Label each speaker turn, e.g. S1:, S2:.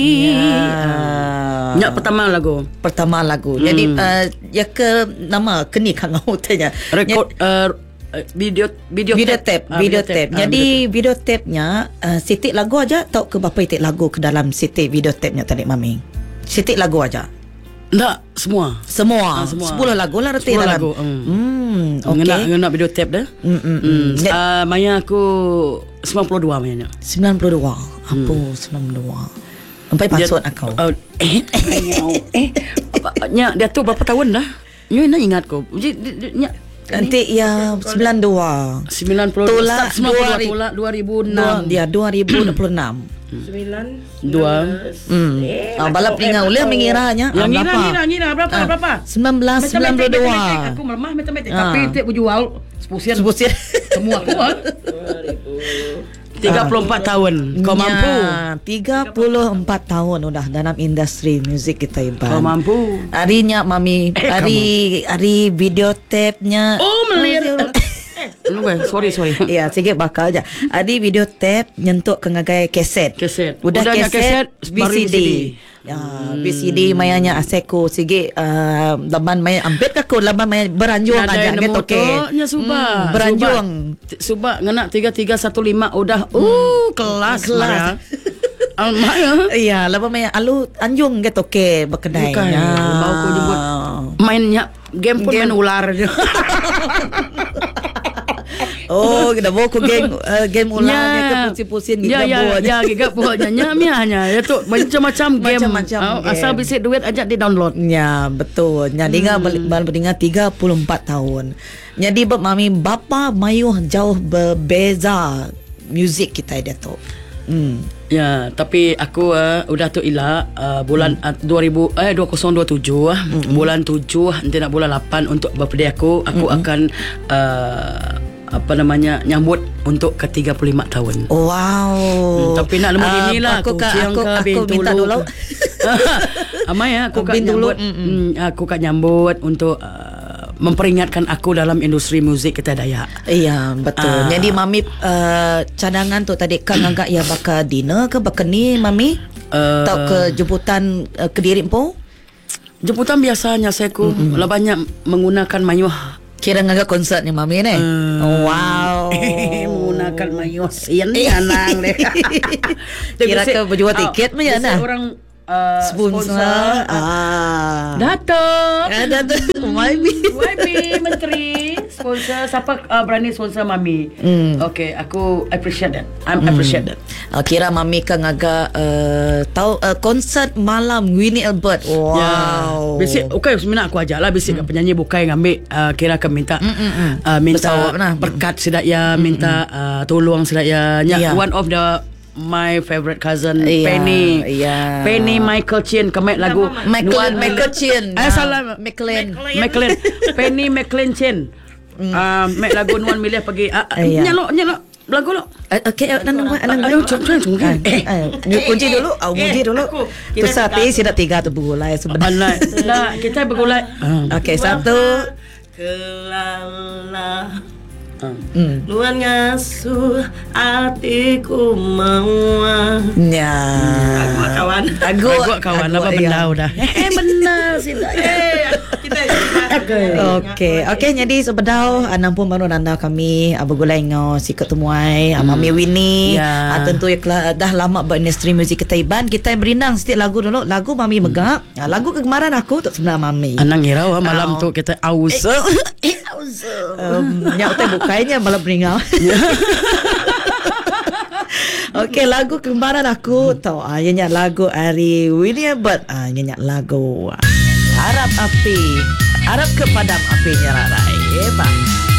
S1: Nyak pertama lagu.
S2: Jadi ya ke nama keni kang hotelnya.
S1: Rekod video
S2: tape. Jadi video tape-nya sitik lagu aja atau ke berapa itik lagu ke dalam sitik video tape-nya tadi mami? Sitik lagu aja.
S1: Tak, semua.
S2: 10 lagu lah reti dalam.
S1: 10 lagu.
S2: Okey.
S1: Ngena video tape dah. Maya aku 92 mayanya.
S2: 92. Apa 92? Sampai password akau.
S1: Nya dia tu berapa tahun dah? Nya ingat ko. Nya
S2: nanti ya 92.
S1: 90
S2: tolak
S1: 2006.
S2: Dia 2026.
S3: 9
S2: balap tinggal boleh mengiranya.
S1: Yang ngira berapa?
S2: 1992.
S1: Aku melemah matematik tapi tiap berjual sepusian semua aku 34 tahun. Kau mampu.
S2: 34 tahun udah dalam industri muzik kita Iban.
S1: Kau mampu.
S2: Harinya mami, hari video tape-nya.
S1: Oh melir. Sorry.
S2: Ya, sikit bakal aja. Adi video tape nyentuk ke ngagai keset. Udah keset VCD. Ya, VCD mayanya aseko sige laban maya ambet kako laban maya beranjung aja gitu ke.
S1: Nya subah.
S2: Beranjung.
S1: Subah ngena 3315 udah kelas. Maya.
S2: Iya, laban maya alu anjung gitu ke berkedai.
S1: Mau ko jemput mainnya game pun main ular je.
S2: Oh, kita bawa ke game ular ke pusing-pusing gitu bawa.
S1: Ya, gigap buatnya hanya ya tu macam-macam game. Asal bisa duit ajak di download.
S2: Ya, betul. Jadi beringat 34 tahun. Jadi mami bapa mayu jauh berbeza muzik kita dia tu.
S1: Ya, tapi aku udah tu Ila bulan 2027 bulan 7 nanti nak bulan 8 untuk birthday aku akan nyambut untuk ke 35 tahun.
S2: Wow.
S1: Tapi nak lemah inilah
S2: aku minta dulu.
S1: Amai aku kan nyambut. Aku kan nyambut untuk memperingatkan aku dalam industri muzik kita Dayak.
S2: Iya, betul. Jadi mami cadangan tu tadi kan agak ya bakal dinner ke bakal ni mami? Atau ke jemputan ke diri po?
S1: Jemputan biasanya saya ku banyak menggunakan mayuh.
S2: Kira ngagak konsert ni mami ni. Wow.
S1: Menggunakan mayuh sian ni anang deh.
S2: Kira ke berjual tiket mah ya nah.
S1: Orang
S2: sponsor.
S1: Datuk
S2: YB
S1: Menteri sponsor siapa berani sponsor mami. Okay, aku appreciate that. Appreciate that.
S2: Kira mami kan agak tahu konsert malam Winnie Albert. Wow.
S1: Ya, bisik okay sebenarnya aku ajak lah bisik penyanyi bukai ngambil kira ke minta berkat sedak ya minta tolong sedak ya. One of the my favorite cousin Penny Michael Chin kemek lagu
S2: Michael Chin
S1: salah McLean Penny McLean Chin mek lagu nuan milih pergi nyalok lagu lo
S2: okey kunci dulu muji dulu tu sate sidak 3 tu bergulai sebenarnya
S1: lah kita bergulai
S2: okey 1
S3: kelala luan ngasuh hatiku mau
S1: Aku kawan apa benda udah benar sih
S2: Okey, jadi sebedau nampun baru nanda kami bergulai ngau si ketemuai Mami Winnie. Tentu dah lama berindustri muzik kita Iban. Kita berinang sedikit lagu dulu. Lagu Mami megap. Lagu kegemaran aku tu sebenar Mami.
S1: Anang irau malam tu kita aus.
S2: Nyak teh bukainya malam beringau. Okey, lagu kegemaran aku tahu nyanyi lagu Ari Winnie Albert. Nyanyi lagu Harap Api. Harap kepadam apinya Rarai. Bang.